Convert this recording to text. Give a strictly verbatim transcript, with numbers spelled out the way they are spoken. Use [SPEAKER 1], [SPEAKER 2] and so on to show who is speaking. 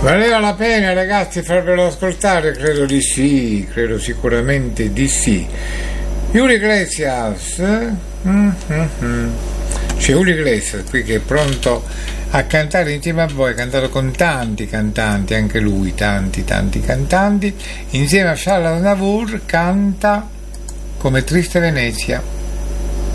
[SPEAKER 1] Valeva la pena, ragazzi, farvelo ascoltare? Credo di sì, credo sicuramente di sì. Julio Iglesias, mm-hmm. C'è Julio Iglesias qui che è pronto a cantare insieme a voi, ha cantato con tanti cantanti, anche lui, tanti tanti cantanti, insieme a Charles Aznavour canta Come triste Venezia.